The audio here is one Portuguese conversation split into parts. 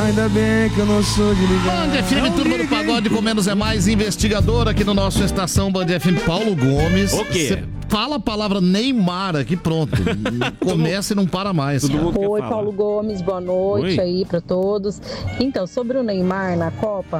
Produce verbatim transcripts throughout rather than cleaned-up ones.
Ainda bem que eu não sou de ligar. Band F M, turma do pagode com menos é mais, investigador aqui no nosso Estação Band F M, Paulo Gomes. O quê? Cê fala a palavra Neymar aqui, pronto. Começa e não para mais. Oi, Paulo Gomes, boa noite Oi. aí pra todos. Então, sobre o Neymar na Copa,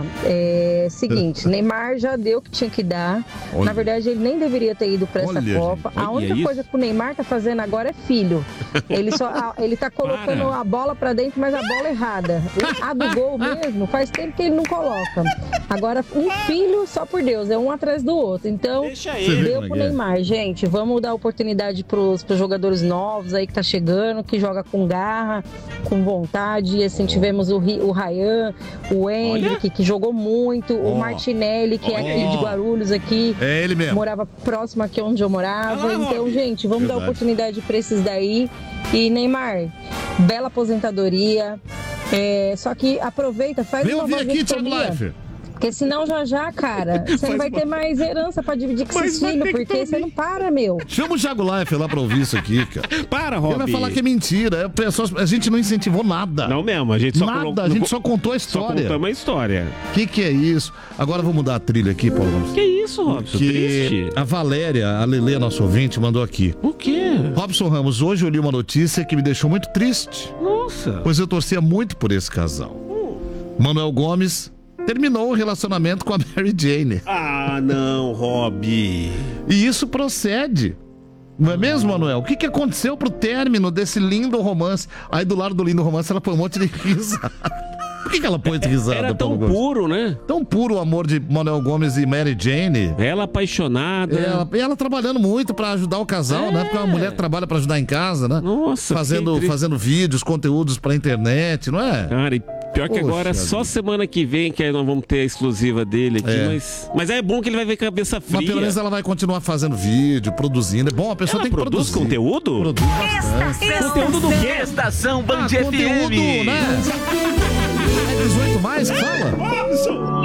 é seguinte, Neymar já deu o que tinha que dar. Olha. Na verdade, ele nem deveria ter ido pra essa Olha, Copa. gente, A olha única isso. coisa que o Neymar tá fazendo agora é filho. Ele só a- ele tá colocando Para. a bola pra dentro, mas a bola errada. A do gol mesmo, faz tempo que ele não coloca. Agora, um filho, só por Deus, é um atrás do outro. Então, Deixa ele. deu Como é pro que é? Neymar, gente. Vamos dar oportunidade pros, pros jogadores novos aí que tá chegando, que joga com garra, com vontade. E assim, tivemos o, Ri- o Ryan, o Hendrick, que jogou muito, Ó. o Martinelli, que é Olha. aqui de Guarulhos aqui. É ele mesmo. Morava próximo aqui onde eu morava. Olha lá, Então, Rob. gente, vamos dar Verdade. oportunidade pra esses daí. E Neymar, bela aposentadoria. É, só que aproveita, faz Vem uma ouvir aqui, Thiago vasectomia. Life. Porque senão já já, cara, você não vai ter mais herança pra dividir com esses filhos, porque você não para, meu. Chama o Thiago Life lá pra ouvir isso aqui, cara. Para, Ele Rob. vai falar que é mentira. É, pessoal, a gente não incentivou nada. Não mesmo, a gente só Nada, colocou- a gente não- só contou a Só história. contou uma história. O que, que é isso? Agora vou mudar a trilha aqui, Paulo Gomes. Que isso, Robson? Que Triste. a Valéria, a Lelê, nosso ouvinte, mandou aqui. O quê? Robson Ramos, hoje eu li uma notícia que me deixou muito triste, Nossa. pois eu torcia muito por esse casal. Manuel Gomes terminou o relacionamento com a Mary Jane. Ah, não, Rob. E isso procede. Não é mesmo, Manuel? O que, que aconteceu pro término desse lindo romance? Aí do lado do lindo romance ela põe um monte de risada. Por que, que ela põe de risada, Era tão Paulo Gomes? puro, né? Tão puro o amor de Manuel Gomes e Mary Jane. Ela apaixonada. Ela, e ela trabalhando muito pra ajudar o casal, É. né? Porque uma mulher trabalha pra ajudar em casa, né? Nossa, Fazendo, fiquei triste. fazendo vídeos, conteúdos pra internet, não é? Cara, e pior que Poxa agora, só vida. semana que vem que aí nós vamos ter a exclusiva dele aqui, É. mas, mas é bom que ele vai ver cabeça Mas pelo fria. menos ela vai continuar fazendo vídeo, produzindo. É bom, a pessoa Ela tem que produz produzir. conteúdo? Produz bastante. Conteúdo do quê? Estação Band Ah, F M. conteúdo, né? É dezoito mais, fala.